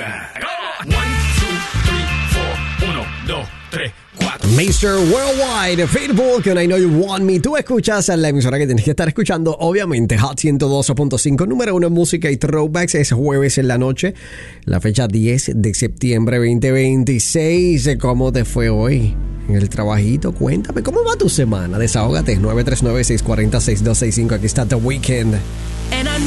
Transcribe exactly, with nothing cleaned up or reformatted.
One, two, three, four. Uno, dos, tres, cuatro. mister Worldwide, Pitbull, con I Know You Want Me. Tú escuchas a la emisora que tienes que estar escuchando, obviamente, Hot ciento dos punto cinco, número uno en música y throwbacks. Es jueves en la noche, la fecha diez de septiembre veinte veintiséis. ¿Cómo te fue hoy en el trabajito? Cuéntame, ¿cómo va tu semana? Desahógate, nueve tres nueve, seis cuatro cero, seis dos seis cinco. Aquí está The Weeknd. And I